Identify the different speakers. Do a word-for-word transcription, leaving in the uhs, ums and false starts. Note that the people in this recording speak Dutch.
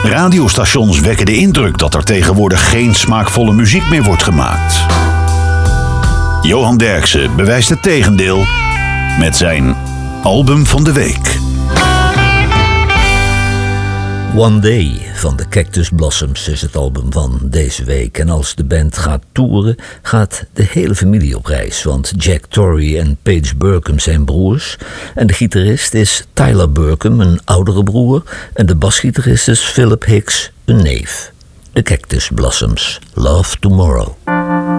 Speaker 1: Radiostations wekken de indruk dat er tegenwoordig geen smaakvolle muziek meer wordt gemaakt. Johan Derksen bewijst het tegendeel met zijn album van de week.
Speaker 2: One Day van de Cactus Blossoms is het album van deze week. En als de band gaat toeren, gaat de hele familie op reis. Want Jack Torrey en Paige Burkham zijn broers. En de gitarist is Tyler Burkham, een oudere broer. En de basgitarist is Philip Hicks, een neef. De Cactus Blossoms, Love Tomorrow.